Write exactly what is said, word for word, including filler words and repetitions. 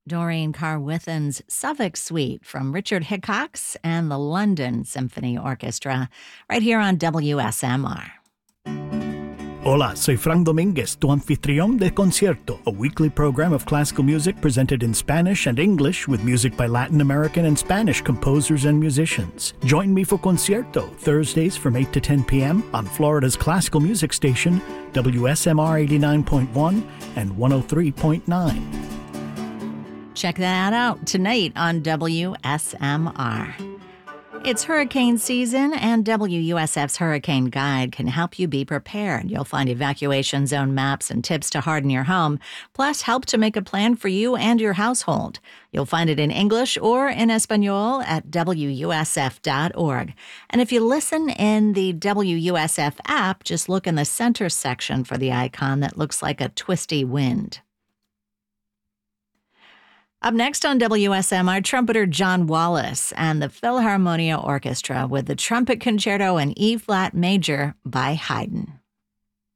Doreen Carwithen's Suffolk Suite from Richard Hickox and the London Symphony Orchestra, right here on W S M R. Hola, soy Frank Dominguez, tu anfitrión de Concierto, a weekly program of classical music presented in Spanish and English with music by Latin American and Spanish composers and musicians. Join me for Concierto, Thursdays from eight to ten p.m. on Florida's classical music station, W S M R eighty-nine point one and one oh three point nine. Check that out tonight on W S M R. It's hurricane season, and W U S F's Hurricane Guide can help you be prepared. You'll find evacuation zone maps and tips to harden your home, plus help to make a plan for you and your household. You'll find it in English or in Espanol at W U S F dot org. And if you listen in the W U S F app, just look in the center section for the icon that looks like a twisty wind. Up next on W S M R, trumpeter John Wallace and the Philharmonia Orchestra with the Trumpet Concerto in E-flat major by Haydn.